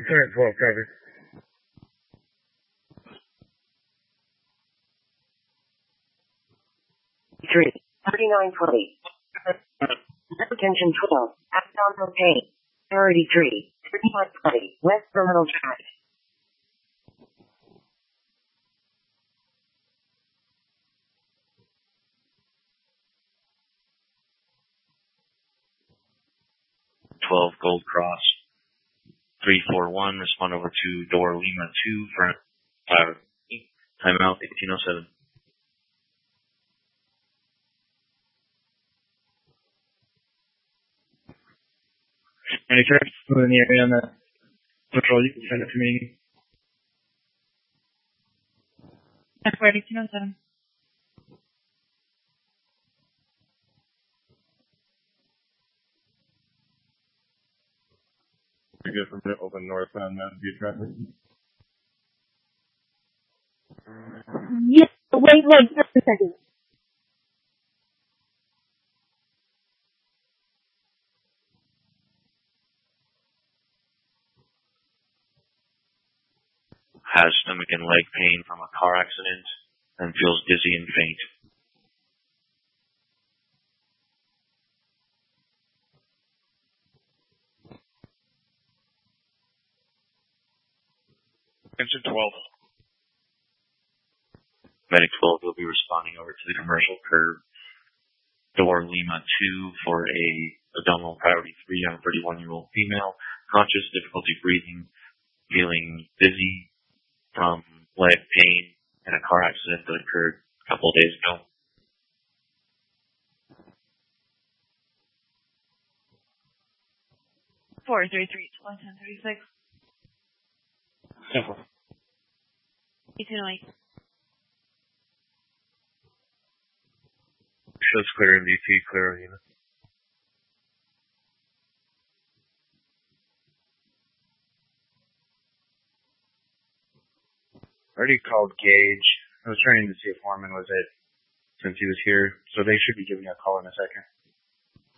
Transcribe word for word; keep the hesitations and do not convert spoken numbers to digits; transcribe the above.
Current twelve, cover. Three, thirty-nine twenty. Attention twelve, abdominal pain. Priority three, thirty-five twenty, West Terminal Drive. twelve Gold Cross. three four one, respond over to door Lima two for uh, timeout eighteen oh seven. Any tracks in the area on the patrol, you can send it to me. That's for eighteen oh seven. You're good from the open northbound Mountain View traffic. Yeah, wait, wait, just a second. Has stomach and leg pain from a car accident and feels dizzy and faint. Attention twelve. Medic twelve will be responding over to the commercial curb door Lima two for a abdominal priority three on thirty-one-year-old female, conscious, difficulty breathing, feeling dizzy from leg pain and a car accident that occurred a couple of days ago. Four three three one ten thirty six. Simple. Eighteen oh eight. Shows clear M D T, clear unit. I already called Gage. I was trying to see if Foreman was it since he was here, so they should be giving you a call in a second.